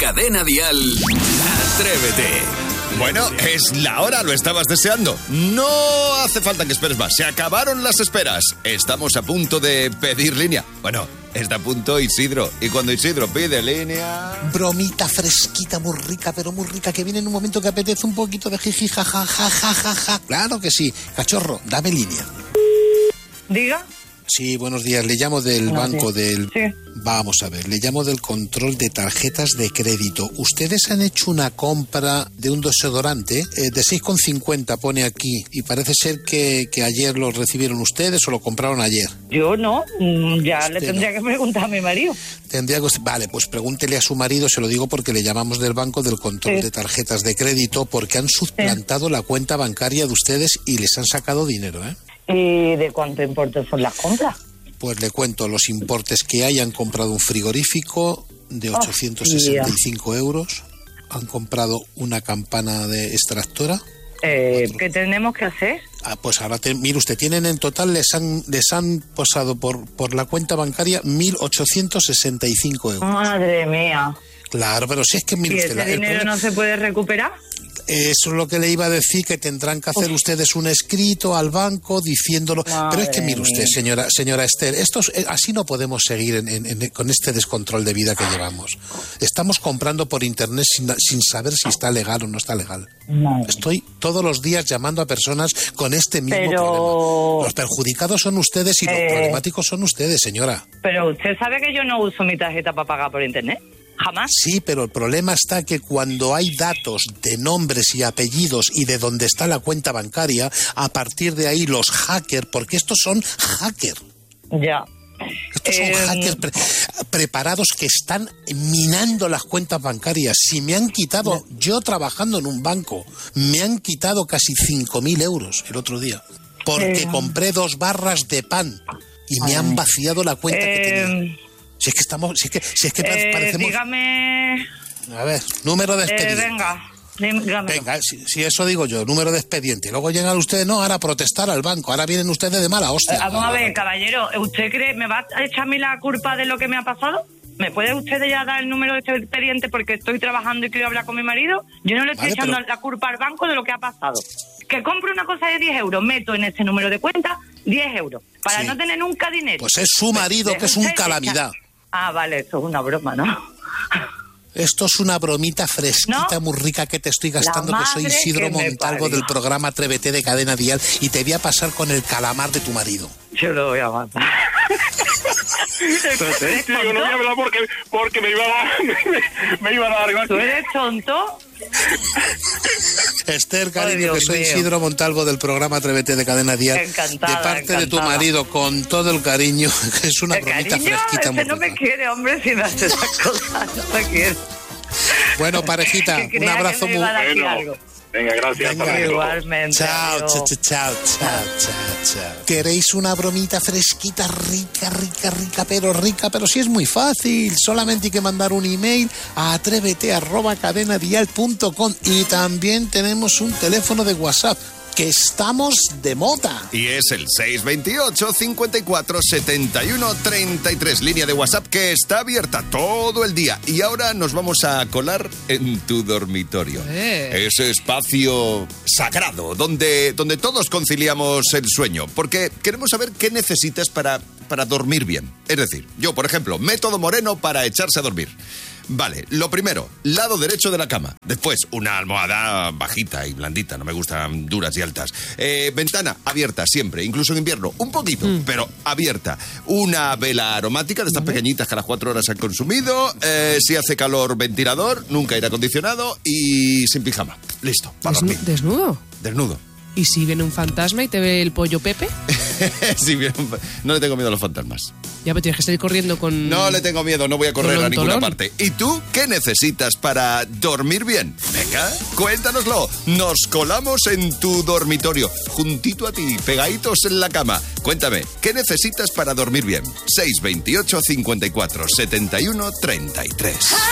Cadena Dial, Atrévete. Bueno, es la hora, lo estabas deseando. No hace falta que esperes más, se acabaron las esperas. Estamos a punto de pedir línea. Bueno, está a punto Isidro. Y cuando Isidro pide línea... Bromita fresquita, muy rica, pero muy rica, que viene en un momento que apetece un poquito de jiji, jajajajaja. Claro que sí. Cachorro, dame línea. Diga. Sí, buenos días. Le llamo del banco del... Sí. Vamos a ver, le llamo del control de tarjetas de crédito. Ustedes han hecho una compra de un desodorante de 6,50, pone aquí. Y parece ser que ayer lo recibieron ustedes o lo compraron ayer. Yo no, ya Usted le tendría no. que preguntar a mi marido. Tendría que... Vale, pues pregúntele a su marido, se lo digo porque le llamamos del banco del control de tarjetas de crédito, porque han suplantado la cuenta bancaria de ustedes y les han sacado dinero, ¿eh? ¿Y de cuánto importe son las compras? Pues le cuento los importes que hay. Han comprado un frigorífico de 865 euros. Han comprado una campana de extractora. ¿Qué tenemos que hacer? Pues ahora, mire usted, tienen en total, les han posado por la cuenta bancaria 1.865 euros. Madre mía. Claro, pero si es que mire ¿Y usted... ese dinero no se puede recuperar? Eso es lo que le iba a decir, que tendrán que hacer ustedes un escrito al banco diciéndolo. Pero es que mire usted, señora Esther, así no podemos seguir con este descontrol de vida que llevamos. Estamos comprando por internet sin saber si está legal o no está legal. No. Estoy todos los días llamando a personas con este mismo problema. Los perjudicados son ustedes y los problemáticos son ustedes, señora. Pero usted sabe que yo no uso mi tarjeta para pagar por internet. Jamás. Sí, pero el problema está que cuando hay datos de nombres y apellidos y de dónde está la cuenta bancaria, a partir de ahí los hackers, porque estos son hackers. Ya. Estos son hackers preparados que están minando las cuentas bancarias. Si me han quitado, yo trabajando en un banco, me han quitado casi 5.000 euros el otro día, porque compré 2 barras de pan y me han vaciado la cuenta que tenía. Si es que parecemos... Dígame... A ver, número de expediente. Dígame. Venga, si eso digo yo, número de expediente. Luego llegan ustedes, ahora a protestar al banco. Ahora vienen ustedes de mala hostia. Vamos a ver, caballero, ¿usted cree me va a echar a mí la culpa de lo que me ha pasado? ¿Me puede usted ya dar el número de este expediente porque estoy trabajando y quiero hablar con mi marido? Yo no le estoy echando la culpa al banco de lo que ha pasado. Que compre una cosa de 10 euros, meto en ese número de cuenta 10 euros, para no tener nunca dinero. Pues es su marido, que es un calamidad. Ah, vale, esto es una broma, ¿no? Esto es una bromita fresquita, muy rica que te estoy gastando, que soy Isidro Montalvo del programa Atrévete de Cadena Dial y te voy a pasar con el calamar de tu marido. Yo lo voy a matar. Yo no voy a hablar porque me iba a dar... ¿Tú eres tonto? Esther, cariño, que soy Isidro Montalvo del programa Atrévete de Cadena Dial. Encantada, de parte de tu marido, con todo el cariño, que es una bromita fresquita. Muy no rica. Me quiere, hombre, si me hace esas cosas, no me quiere. Bueno, parejita, un abrazo muy... Venga, gracias. Venga. Igualmente. Chao. ¿Queréis una bromita fresquita, rica, pero sí es muy fácil. Solamente hay que mandar un email a atrévete@cadenadial.com y también tenemos un teléfono de WhatsApp, que estamos de moda. Y es el 628 54 71 33, línea de WhatsApp que está abierta todo el día. Y ahora nos vamos a colar en tu dormitorio. Ese espacio sagrado donde todos conciliamos el sueño. Porque queremos saber qué necesitas para dormir bien. Es decir, yo, por ejemplo, método Moreno para echarse a dormir. Vale, lo primero, lado derecho de la cama. Después, una almohada bajita y blandita, no me gustan duras y altas. Ventana abierta siempre, incluso en invierno, un poquito, pero abierta. Una vela aromática de estas pequeñitas que a las 4 horas han consumido. Si hace calor, ventilador, nunca aire acondicionado y sin pijama. Listo, para dormir. ¿Desnudo? Desnudo. ¿Y si viene un fantasma y te ve el pollo Pepe? No le tengo miedo a los fantasmas. Ya, pero tienes que salir corriendo con... No le tengo miedo, no voy a correr a ninguna tolón. parte. ¿Y tú qué necesitas para dormir bien? Venga, cuéntanoslo. Nos colamos en tu dormitorio, juntito a ti, pegaditos en la cama. Cuéntame, ¿qué necesitas para dormir bien? 628 54 71 33.